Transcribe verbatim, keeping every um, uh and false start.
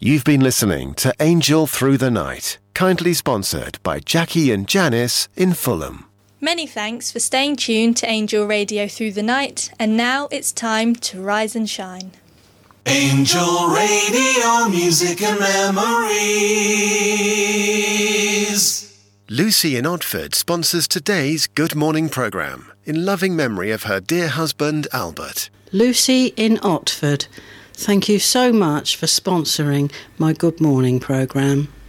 You've been listening to Angel Through the Night, kindly sponsored by Jackie and Janice in Fulham. Many thanks for staying tuned to Angel Radio Through the Night, and now it's time to rise and shine. Angel Radio, music and memories. Lucy in Odford sponsors today's Good Morning programme in loving memory of her dear husband, Albert. Lucy in Otford, thank you so much for sponsoring my Good Morning programme.